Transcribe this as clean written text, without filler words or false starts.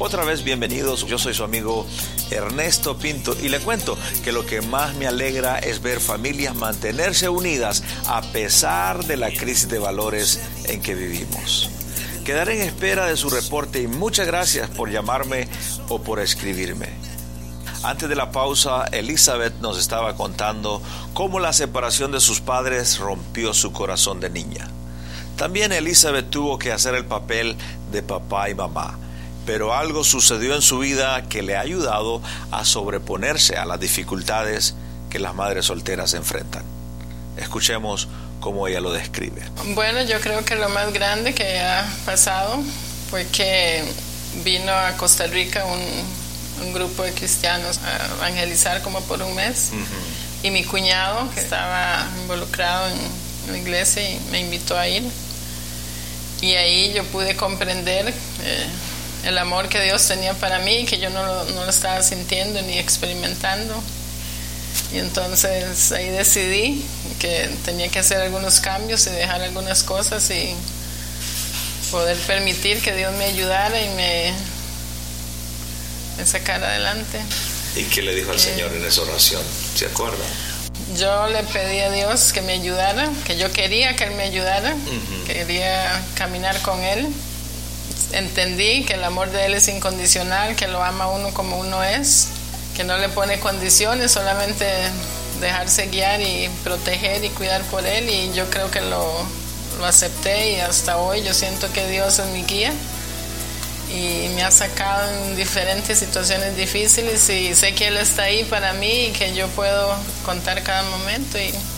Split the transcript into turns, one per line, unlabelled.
Otra vez bienvenidos, yo soy su amigo Ernesto Pinto y le cuento que lo que más me alegra es ver familias mantenerse unidas a pesar de la crisis de valores en que vivimos. Quedaré en espera de su reporte y muchas gracias por llamarme o por escribirme. Antes de la pausa, Elizabeth nos estaba contando cómo la separación de sus padres rompió su corazón de niña. También Elizabeth tuvo que hacer el papel de papá y mamá, pero algo sucedió en su vida que le ha ayudado a sobreponerse a las dificultades que las madres solteras enfrentan. Escuchemos cómo ella lo describe.
Bueno, yo creo que lo más grande que ha pasado fue que vino a Costa Rica un grupo de cristianos a evangelizar como por un mes. Y mi cuñado, que estaba involucrado en la iglesia, y me invitó a ir. Y ahí yo pude comprender el amor que Dios tenía para mí, que yo no lo estaba sintiendo ni experimentando. Y entonces ahí decidí que tenía que hacer algunos cambios y dejar algunas cosas y poder permitir que Dios me ayudara y me sacara adelante.
¿Y qué le dijo al Señor en esa oración? ¿Se acuerda?
Yo le pedí a Dios que me ayudara, que yo quería que Él me ayudara, quería caminar con Él. Entendí que el amor de Él es incondicional, que lo ama a uno como uno es, que no le pone condiciones, solamente dejarse guiar y proteger y cuidar por Él. Y yo creo que lo acepté y hasta hoy yo siento que Dios es mi guía y me ha sacado en diferentes situaciones difíciles y sé que Él está ahí para mí y que yo puedo contar cada momento y